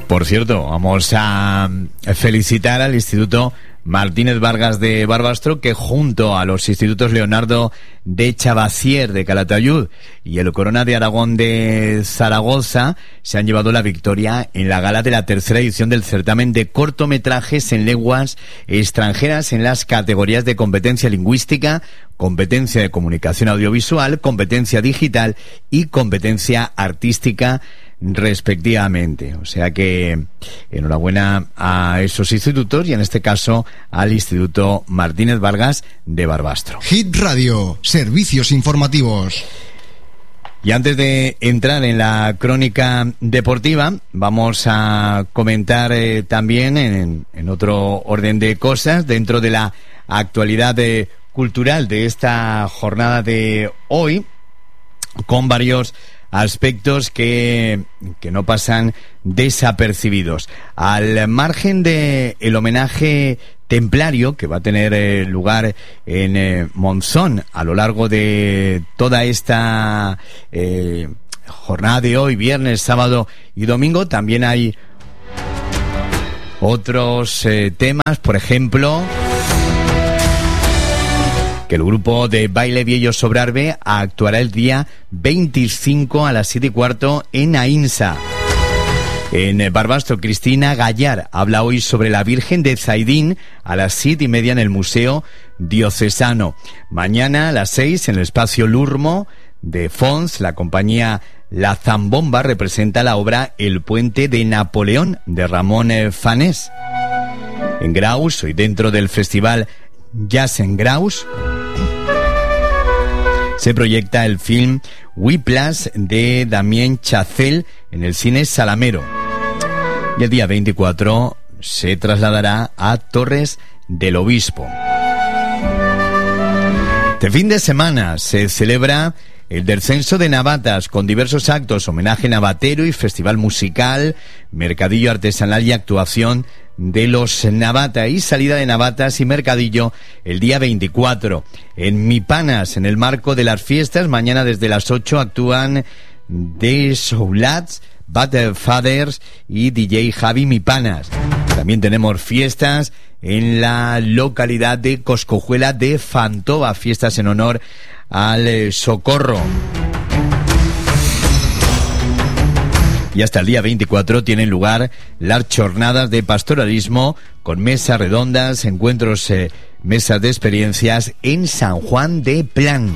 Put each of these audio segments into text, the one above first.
Por cierto, vamos a felicitar al Instituto Martínez Vargas de Barbastro, que junto a los institutos Leonardo de Chavasier de Calatayud y el Corona de Aragón de Zaragoza se han llevado la victoria en la gala de la tercera edición del certamen de cortometrajes en lenguas extranjeras en las categorías de competencia lingüística, competencia de comunicación audiovisual, competencia digital y competencia artística, respectivamente. O sea que enhorabuena a esos institutos y en este caso al Instituto Martínez Vargas de Barbastro. Hit Radio, servicios informativos. Y antes de entrar en la crónica deportiva, vamos a comentar también en otro orden de cosas, dentro de la actualidad cultural de esta jornada de hoy, con varios aspectos que no pasan desapercibidos. Al margen de el homenaje templario que va a tener lugar en Monzón a lo largo de toda esta jornada de hoy, viernes, sábado y domingo, también hay otros temas, por ejemplo, que el grupo de baile Viello Sobrarbe actuará el día 25 a las 7:15 en Ainsa. En Barbastro, Cristina Gallar habla hoy sobre la Virgen de Zaidín a las 7:30 en el Museo Diocesano. Mañana a las 6 en el espacio Lurmo de Fons, la compañía La Zambomba representa la obra El Puente de Napoleón de Ramón Fanés. En Graus, hoy dentro del festival Jazz en Graus, se proyecta el film Whiplash de Damien Chazelle en el cine Salamero. Y el día 24 se trasladará a Torres del Obispo. Este fin de semana se celebra el descenso de Navatas con diversos actos, homenaje navatero y festival musical, mercadillo artesanal y actuación de los Navata, y salida de Navatas y mercadillo el día 24. En Mipanas, en el marco de las fiestas, mañana desde las 8 actúan The Soulats, Bad Fathers y DJ Javi Mipanas. También tenemos fiestas en la localidad de Coscojuela de Fantova, fiestas en honor al Socorro. Y hasta el día 24 tienen lugar las jornadas de pastoralismo con mesas redondas, encuentros, mesas de experiencias en San Juan de Plan.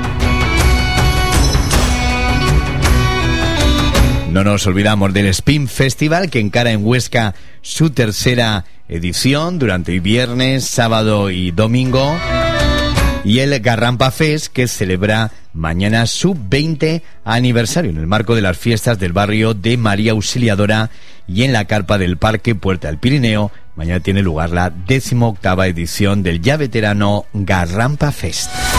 No nos olvidamos del Spin Festival, que encara en Huesca su tercera edición durante el viernes, sábado y domingo. Y el Garrampa Fest, que celebra mañana su 20 aniversario en el marco de las fiestas del barrio de María Auxiliadora y en la carpa del Parque Puerta del Pirineo. Mañana tiene lugar la 18ª edición del ya veterano Garrampa Fest.